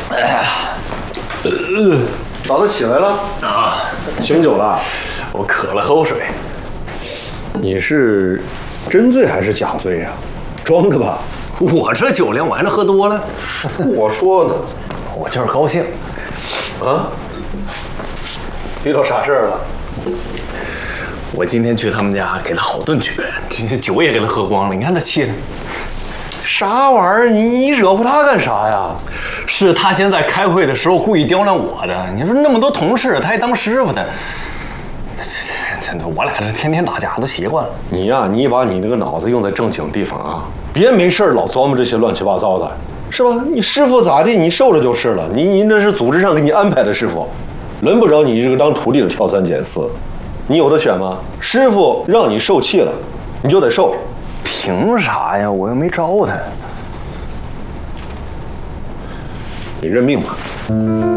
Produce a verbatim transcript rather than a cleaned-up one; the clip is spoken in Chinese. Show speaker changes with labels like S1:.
S1: 哎呀，呃，早都起来了啊？醒酒了？
S2: 我渴了，喝口水。
S1: 你是真醉还是假醉呀？装的吧？
S2: 我这酒量，我还能喝多了？
S1: 我说呢，
S2: 我就是高兴。
S1: 啊？遇到啥事儿了？
S2: 我今天去他们家给他好顿绝，这酒也给他喝光了。你看他气的。
S1: 啥玩意儿？你你惹乎他干啥呀？
S2: 是他先在开会的时候故意刁难我的。你说那么多同事，他还当师傅的，这这我俩这天天打架都习惯了。
S1: 你呀、啊，你把你那个脑子用在正经地方啊，别没事老琢磨这些乱七八糟的，是吧？你师傅咋地，你受了就是了。你你那是组织上给你安排的师傅，轮不着你这个当徒弟的挑三拣四。你有的选吗？师傅让你受气了，你就得受。
S2: 凭啥呀？我又没招他。
S1: 你认命吧。